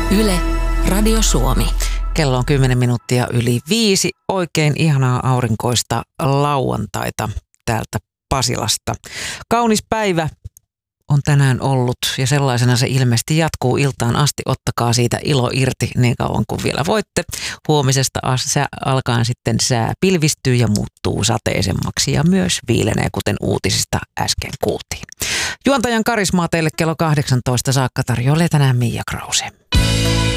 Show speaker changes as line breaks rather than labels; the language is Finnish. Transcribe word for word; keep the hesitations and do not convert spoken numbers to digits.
Yle, Radio Suomi.
Kello on kymmenen minuuttia yli viisi. Oikein ihanaa aurinkoista lauantaita täältä Pasilasta. Kaunis päivä on tänään ollut ja sellaisena se ilmeisesti jatkuu iltaan asti. Ottakaa siitä ilo irti niin kauan kuin vielä voitte. Huomisesta alkaen sitten sää pilvistyy ja muuttuu sateisemmaksi ja myös viilenee, kuten uutisista äsken kuultiin. Juontajan karismaa teille kello kahdeksantoista saakka tarjoilee tänään Mia Krause.